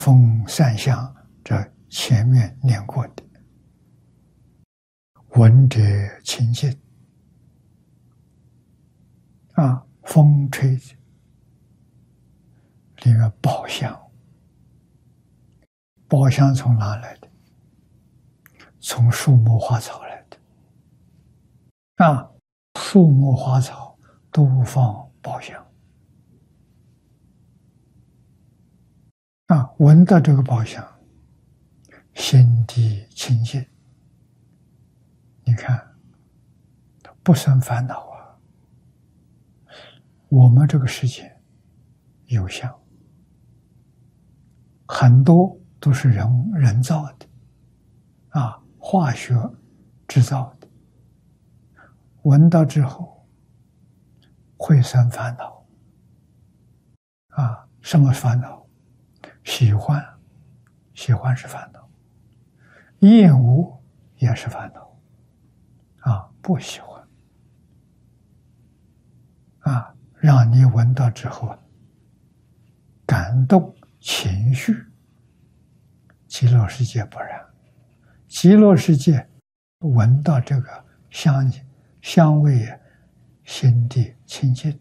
风善相，这前面念过的。闻者清净啊，风吹里面宝香，宝香从哪来的？从树木花草来的啊，树木花草都放宝香啊，闻到这个宝香，心地清净，你看不生烦恼啊。我们这个世界有相，很多都是人造的啊，化学制造的，闻到之后会生烦恼啊。什么烦恼？喜欢是烦恼，厌恶也是烦恼啊，不喜欢啊，让你闻到之后感动情绪。极乐世界不然，极乐世界闻到这个香味，心地清净。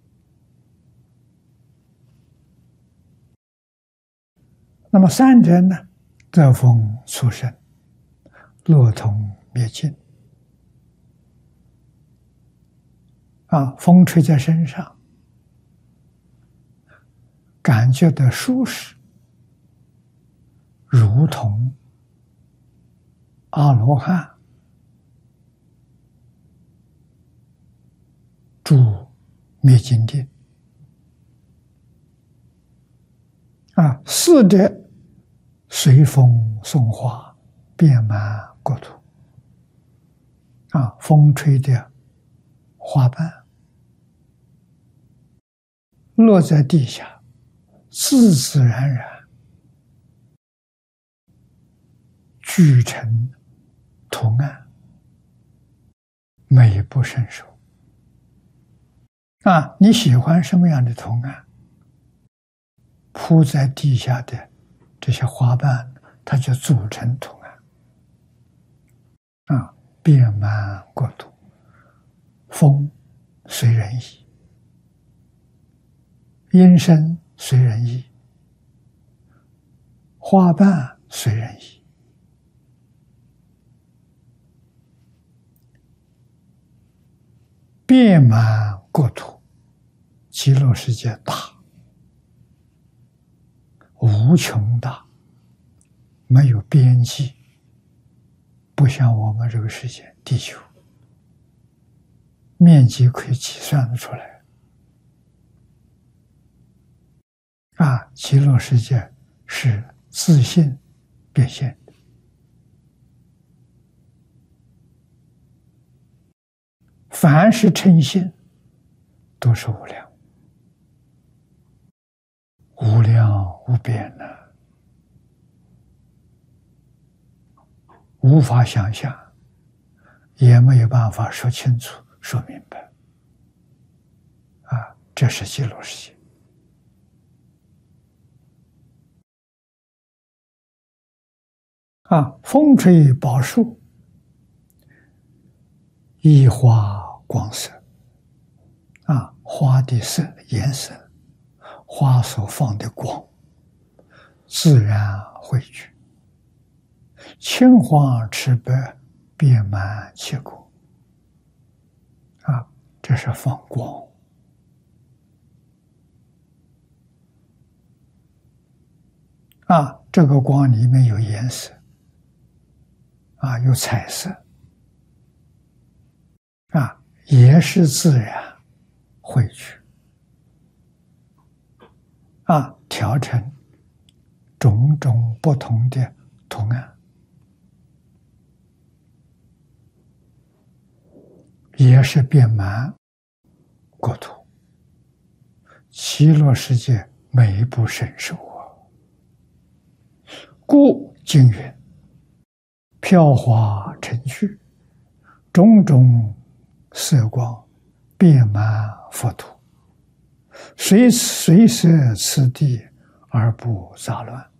那么三者呢？得风出生，乐通灭尽啊，风吹在身上，感觉到舒适，如同阿罗汉住灭尽定啊，四者随风送花，遍满国土啊，风吹的花瓣落在地下，自自然然聚成图案，美不胜收啊！你喜欢什么样的图案？铺在地下的这些花瓣，它就组成图案啊，遍满国土。风随人意，音声随人意，花瓣随人意。遍满国土，极乐世界大，无穷大，没有边际，不像我们这个世界地球，面积可以计算得出来啊！极乐世界是自性变现的，凡是称性都是无量，无量无边的，无法想象，也没有办法说清楚说明白啊！这是极乐世界啊！风吹宝树，一花光色啊，花的颜色，花所放的光，自然汇聚，青黄赤白，遍满其国啊！这是放光啊！这个光里面有颜色啊，有彩色啊，也是自然汇聚啊，调成种种不同的图案，也是遍满国土。极乐世界美不胜收啊！故经云：飘华成趣，种种色光，遍满佛土，随色此地而不杂乱。